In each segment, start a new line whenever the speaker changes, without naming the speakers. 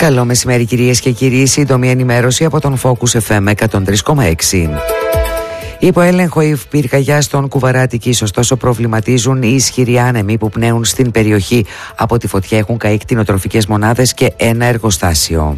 Καλό μεσημέρι κυρίες και κύριοι, σύντομη ενημέρωση από τον Focus FM 103,6. Υπό έλεγχο η πυρκαγιά στον Κουβαράτικης, ωστόσο προβληματίζουν οι ισχυροί άνεμοι που πνέουν στην περιοχή. Από τη φωτιά έχουν καεί κτηνοτροφικές μονάδες και ένα εργοστάσιο.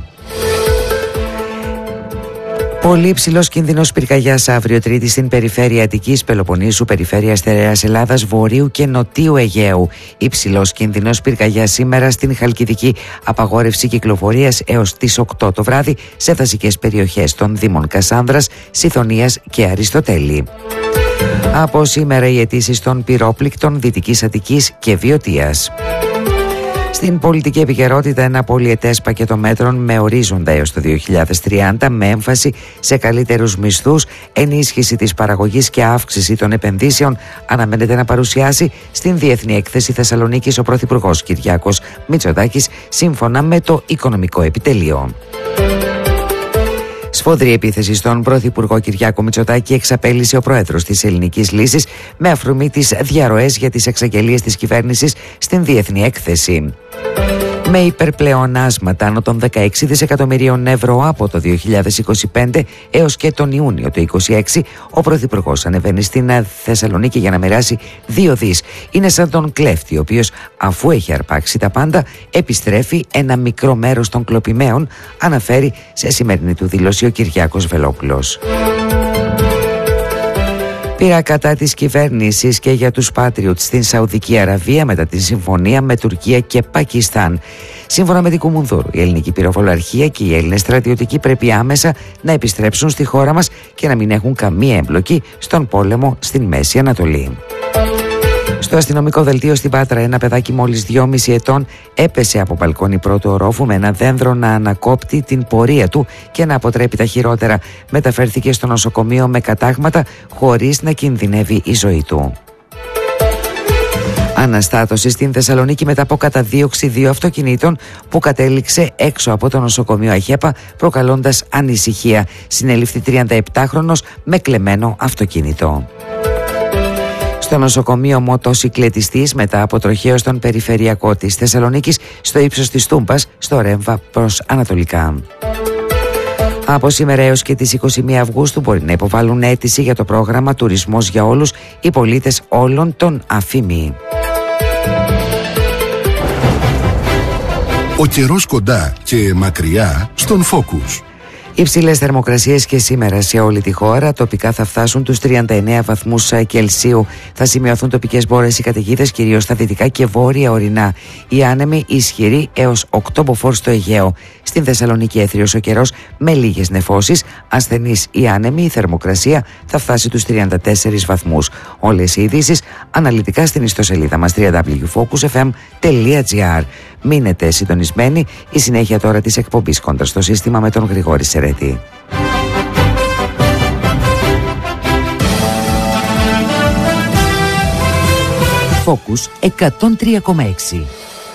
Πολύ υψηλός κίνδυνος πυρκαγιάς αύριο Τρίτη στην περιφέρεια Αττικής, Πελοποννήσου, περιφέρεια Στερεάς Ελλάδας, Βορείου και Νοτίου Αιγαίου. Υψηλός κίνδυνος πυρκαγιάς σήμερα στην Χαλκιδική, απαγόρευση κυκλοφορίας έως τις 8 το βράδυ σε δασικές περιοχές των Δήμων Κασάνδρας, Σιθωνίας και Αριστοτέλη. Από σήμερα οι αιτήσεις των πυρόπληκτων Δυτικής Αττικής και Βιωτίας. Στην πολιτική επικαιρότητα, ένα πολυετές πακέτο μέτρων με ορίζοντα έως το 2030 με έμφαση σε καλύτερους μισθούς, ενίσχυση της παραγωγής και αύξηση των επενδύσεων αναμένεται να παρουσιάσει στην Διεθνή Έκθεση Θεσσαλονίκης ο Πρωθυπουργός Κυριάκος Μητσοτάκης, σύμφωνα με το Οικονομικό Επιτελείο. Σφοδρή επίθεση στον Πρωθυπουργό Κυριάκο Μητσοτάκη εξαπέλυσε ο Πρόεδρος της Ελληνικής Λύσης με αφορμή τις διαρροές για τις εξαγγελίες της κυβέρνησης στην Διεθνή Έκθεση. Με υπερπλεονάσματα άνω των 16 δισεκατομμυρίων ευρώ από το 2025 έως και τον Ιούνιο του 2026, ο Πρωθυπουργός ανεβαίνει στην Θεσσαλονίκη για να μοιράσει 2 δις. Είναι σαν τον κλέφτη, ο οποίος αφού έχει αρπάξει τα πάντα, επιστρέφει ένα μικρό μέρος των κλοπημαίων, αναφέρει σε σημερινή του δήλωση ο Κυριάκος Βελόπουλος. Πήρα κατά της κυβέρνησης και για τους Patriot στην Σαουδική Αραβία μετά τη συμφωνία με Τουρκία και Πακιστάν. Σύμφωνα με την Κουμουνδούρου, η ελληνική πυροβολαρχία και οι Έλληνες στρατιωτικοί πρέπει άμεσα να επιστρέψουν στη χώρα μας και να μην έχουν καμία εμπλοκή στον πόλεμο στην Μέση Ανατολή. Στο αστυνομικό δελτίο στην Πάτρα, ένα παιδάκι μόλις 2,5 ετών έπεσε από μπαλκόνι πρώτου ορόφου με ένα δένδρο να ανακόπτει την πορεία του και να αποτρέπει τα χειρότερα. Μεταφέρθηκε στο νοσοκομείο με κατάγματα χωρίς να κινδυνεύει η ζωή του. Αναστάτωση στην Θεσσαλονίκη μετά από καταδίωξη 2 αυτοκινήτων που κατέληξε έξω από το νοσοκομείο Αχέπα, προκαλώντας ανησυχία. Συνελήφθη 37χρονος με κλεμμένο αυτοκίνητο. Στο νοσοκομείο μοτοσυκλετιστής μετά από τροχαίο στον περιφερειακό της Θεσσαλονίκης στο ύψος της Τούμπας, στο Ρέμβα προς Ανατολικά. Από σήμερα έως και τις 21 Αυγούστου μπορεί να υποβάλουν αίτηση για το πρόγραμμα Τουρισμός για Όλους οι πολίτες όλων των ΑΦΗΜΗ.
Ο καιρός κοντά και μακριά στον Focus.
Υψηλές θερμοκρασίες και σήμερα σε όλη τη χώρα. Τοπικά θα φτάσουν τους 39 βαθμούς Κελσίου. Θα σημειωθούν τοπικές μπόρες ή καταιγίδες, κυρίως στα δυτικά και βόρεια ορεινά. Οι άνεμοι ισχυροί έως 8 μποφόρ στο Αιγαίο. Στην Θεσσαλονίκη έθριος ο καιρός με λίγες νεφώσεις. Ασθενείς οι άνεμοι, η θερμοκρασία θα φτάσει τους 34 βαθμούς. Όλες οι ειδήσεις αναλυτικά στην ιστοσελίδα μας www.focusfm.gr. Μείνετε συντονισμένοι. Η συνέχεια τώρα της εκπομπής Κόντρα στο σύστημα με τον Γρηγόρη Σερέτη. Focus 103,6.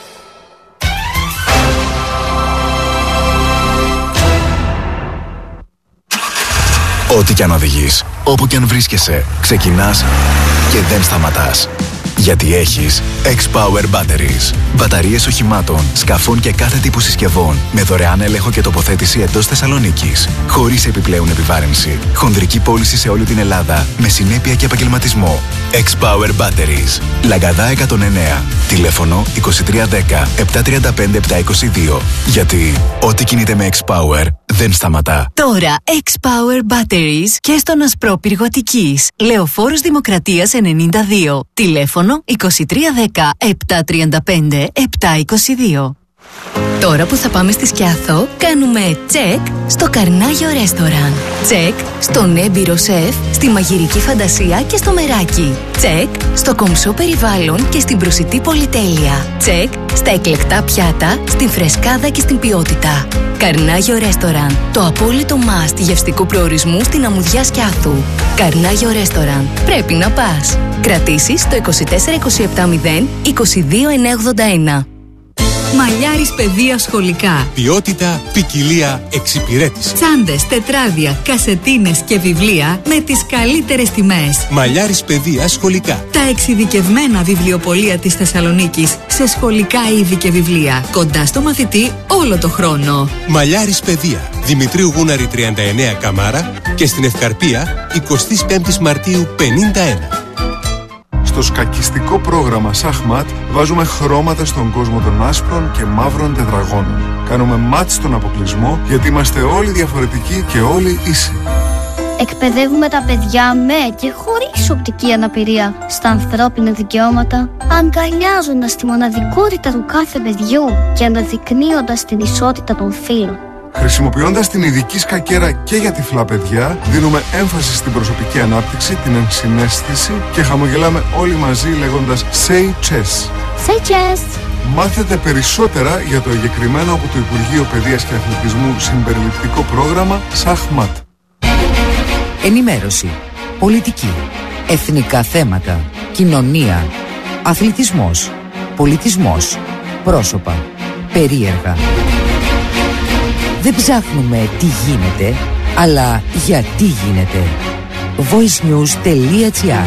Ό,τι κι αν οδηγείς, όπου κι αν βρίσκεσαι, ξεκινάς και δεν σταματάς. Γιατί έχεις X-Power Batteries. Μπαταρίες οχημάτων, σκαφών και κάθε τύπου συσκευών με δωρεάν έλεγχο και τοποθέτηση εντός Θεσσαλονίκης. Χωρίς επιπλέον επιβάρυνση. Χονδρική πώληση σε όλη την Ελλάδα με συνέπεια και επαγγελματισμό. X-Power Batteries. Λαγκαδά 109. Τηλέφωνο 2310 735 722. Γιατί ό,τι κινείται με X-Power δεν σταματά.
Τώρα X-Power Batteries και στον Ασπρόπυργο Αττικής. Λεωφόρος Δημοκρατίας 92. Τηλέφωνο 2310 735 722. Τώρα που θα πάμε στη Σκιάθο, κάνουμε τσεκ στο Καρνάγιο Ρέστοραν. Τσεκ στον έμπειρο σεφ, στη μαγειρική φαντασία και στο μεράκι. Τσεκ στο κομψό περιβάλλον και στην προσιτή πολυτέλεια. Τσεκ στα εκλεκτά πιάτα, στην φρεσκάδα και στην ποιότητα. Καρνάγιο Ρέστοραν, το απόλυτο must γευστικού προορισμού στην αμμουδιά Σκιάθου. Καρνάγιο Ρέστοραν, πρέπει να πας. Κρατήσεις στο 24 27 0 22 981. Μαλλιάρης παιδεία σχολικά.
Ποιότητα, ποικιλία, εξυπηρέτηση.
Τσάντες, τετράδια, κασετίνες και βιβλία με τις καλύτερες τιμές.
Μαλλιάρης παιδεία σχολικά.
Τα εξειδικευμένα βιβλιοπωλεία της Θεσσαλονίκης σε σχολικά είδη και βιβλία. Κοντά στο μαθητή όλο το χρόνο.
Μαλλιάρης παιδεία. Δημητρίου Γούναρη 39 Καμάρα και στην Ευκαρπία 25 Μαρτίου 51.
Στο σκακιστικό πρόγραμμα Σαχμάτ βάζουμε χρώματα στον κόσμο των άσπρων και μαύρων τετραγώνων. Κάνουμε μάτς στον αποκλεισμό γιατί είμαστε όλοι διαφορετικοί και όλοι ίσοι.
Εκπαιδεύουμε τα παιδιά με και χωρίς οπτική αναπηρία στα ανθρώπινα δικαιώματα, αγκαλιάζοντας τη μοναδικότητα του κάθε παιδιού και αναδεικνύοντας την ισότητα των φύλων.
Χρησιμοποιώντας την ειδική σκακέρα και για τυφλά παιδιά, δίνουμε έμφαση στην προσωπική ανάπτυξη, την ενσυναίσθηση και χαμογελάμε όλοι μαζί λέγοντας Say Chess.
Say Chess!
Μάθετε περισσότερα για το εγκεκριμένο από το Υπουργείο Παιδείας και Αθλητισμού συμπεριληπτικό πρόγραμμα Σαχμάτ.
Ενημέρωση, πολιτική, εθνικά θέματα, κοινωνία, αθλητισμός, πολιτισμός, πρόσωπα, περίεργα. Δεν ψάχνουμε τι γίνεται, αλλά γιατί γίνεται. voicenews.gr.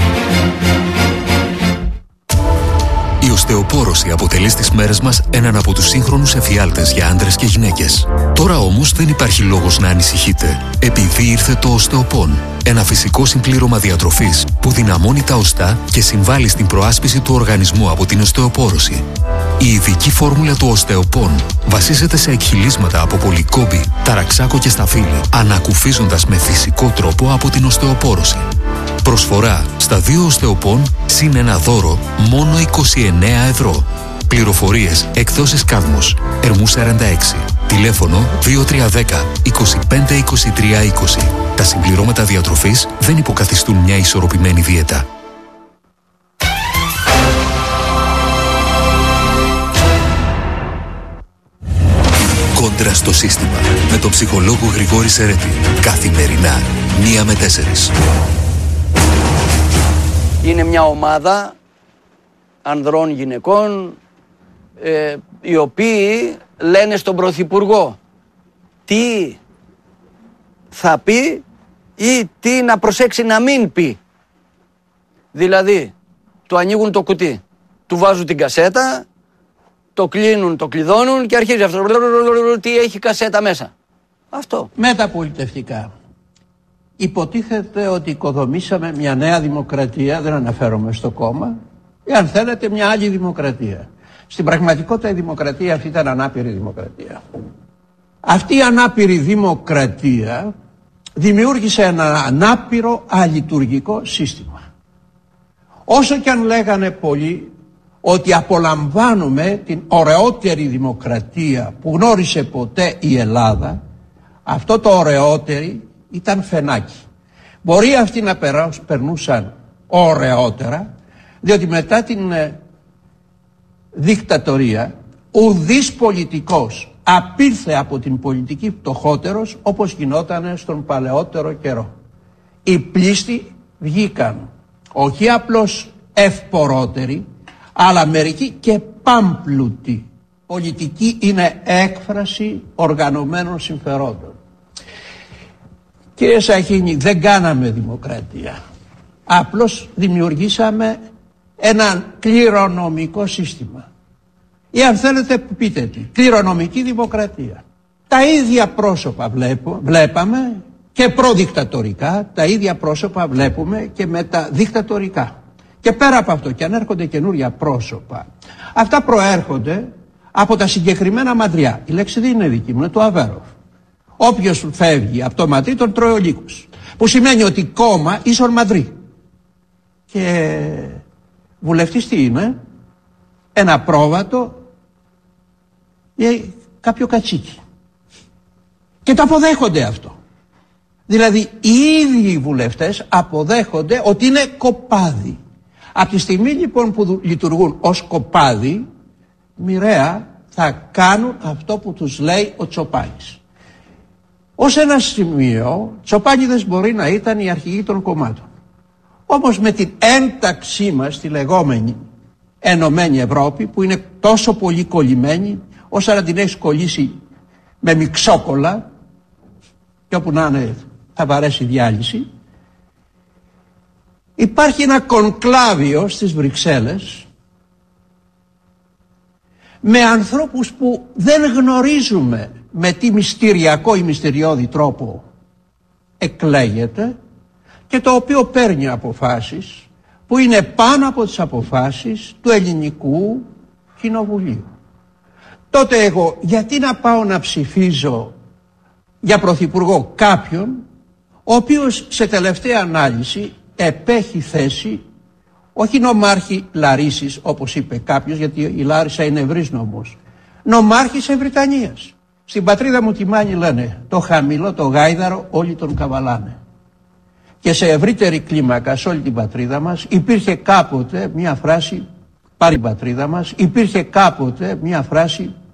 Η οστεοπόρωση αποτελεί στις μέρες μας έναν από τους σύγχρονους εφιάλτες για άντρες και γυναίκες. Τώρα όμως δεν υπάρχει λόγος να ανησυχείτε, επειδή ήρθε το οστεοπόν. Ένα φυσικό συμπλήρωμα διατροφής που δυναμώνει τα οστά και συμβάλλει στην προάσπιση του οργανισμού από την οστεοπόρωση. Η ειδική φόρμουλα του οστεοπόν βασίζεται σε εκχυλίσματα από πολυκόμπη, ταραξάκο και σταφύλι, ανακουφίζοντας με φυσικό τρόπο από την οστεοπόρωση. Προσφορά στα 2 οστεοπόν συν ένα δώρο μόνο 29 ευρώ. Πληροφορίες εκδόσεις Κάδμος, Ερμού 46. Τηλέφωνο 2310 25 23 20. Τα συμπληρώματα διατροφής δεν υποκαθιστούν μια ισορροπημένη δίαιτα. Κόντρα στο σύστημα με τον ψυχολόγο Γρηγόρη Σερέτη. Καθημερινά 1 με 4.
Είναι μια ομάδα ανδρών γυναικών οι οποίοι λένε στον Πρωθυπουργό τι θα πει ή τι να προσέξει να μην πει. Δηλαδή, του ανοίγουν το κουτί, του βάζουν την κασέτα, το κλείνουν, το κλειδώνουν και αρχίζει αυτό. Τι έχει κασέτα μέσα. Αυτό.
Μεταπολιτευτικά. Υποτίθεται ότι οικοδομήσαμε μια νέα δημοκρατία, δεν αναφέρομαι στο κόμμα, ή αν θέλετε μια άλλη δημοκρατία. Στην πραγματικότητα η δημοκρατία αυτή ήταν ανάπηρη δημοκρατία. Αυτή η ανάπηρη δημοκρατία δημιούργησε ένα ανάπηρο αλειτουργικό σύστημα. Όσο και αν λέγανε πολλοί ότι απολαμβάνουμε την ωραιότερη δημοκρατία που γνώρισε ποτέ η Ελλάδα, αυτό το ωραιότερη ήταν φαινάκι. Μπορεί αυτοί να περνούσαν ωραιότερα, διότι μετά την δικτατορία ουδής πολιτικός απήλθε από την πολιτική φτωχότερος όπως γινόταν στον παλαιότερο καιρό. Οι πλήστοι βγήκαν όχι απλώς ευπορότεροι, αλλά μερικοί και πάμπλουτοι. Πολιτική είναι έκφραση οργανωμένων συμφερόντων. Κύριε Σαχίνη, δεν κάναμε δημοκρατία. Απλώς δημιουργήσαμε ένα κληρονομικό σύστημα. Ή αν θέλετε πείτε τι, κληρονομική δημοκρατία. Τα ίδια πρόσωπα βλέπαμε και προδικτατορικά, τα ίδια πρόσωπα βλέπουμε και μεταδικτατορικά. Και πέρα από αυτό, και αν έρχονται καινούρια πρόσωπα, αυτά προέρχονται από τα συγκεκριμένα μαντριά. Η λέξη δεν είναι δική μου, είναι το Αβέροφ. Όποιος φεύγει από το μαντρί τον τρώει ο λύκος. Που σημαίνει ότι κόμμα ίσον μαντρί. Και βουλευτής τι είναι? Ένα πρόβατο ή κάποιο κατσίκι. Και το αποδέχονται αυτό. Δηλαδή οι ίδιοι οι βουλευτές αποδέχονται ότι είναι κοπάδι. Από τη στιγμή λοιπόν που λειτουργούν ως κοπάδι, μοιραία θα κάνουν αυτό που τους λέει ο Τσοπάνης. Ως ένα σημείο, Τσοπάνιδες μπορεί να ήταν οι αρχηγοί των κομμάτων. Όμως με την ένταξή μας στη λεγόμενη Ενωμένη Ευρώπη, που είναι τόσο πολύ κολλημένη, όσο να την έχεις κολλήσει με μιξόκολλα και όπου να είναι θα βαρέσει διάλυση. Υπάρχει ένα κονκλάβιο στις Βρυξέλλες με ανθρώπους που δεν γνωρίζουμε με τι μυστηριακό ή μυστηριώδη τρόπο εκλέγεται και το οποίο παίρνει αποφάσεις που είναι πάνω από τις αποφάσεις του ελληνικού κοινοβουλίου. Τότε εγώ γιατί να πάω να ψηφίζω για πρωθυπουργό κάποιον ο οποίος σε τελευταία ανάλυση επέχει θέση όχι νομάρχη Λαρίσης όπως είπε κάποιος, γιατί η Λάρισα είναι ευρύς νομός, νομάρχης Ευρυτανίας. Στην πατρίδα μου τη Μάνη λένε το χαμηλό το γάιδαρο όλοι τον καβαλάνε. Και σε ευρύτερη κλίμακα σε όλη την πατρίδα μας υπήρχε κάποτε μια φράση, πάρει την πατρίδα μας, υπήρχε κάποτε μια φράση